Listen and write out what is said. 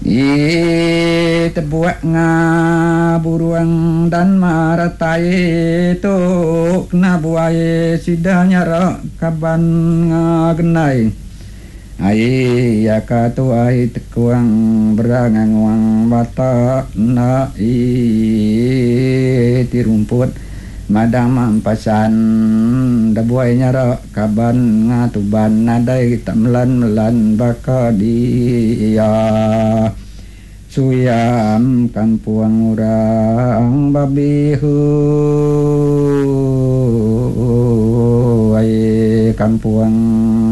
Tebuak ngaburuang dan maratai tu kena buai sidanya rak kaban ngagenai ai yakatu ai tekuang berangang wang bata na tirumput madang mampasan dabuai nyara kaban ngatuban nadai tak melan baka dia suyam kampuang urang babihu ai kampuang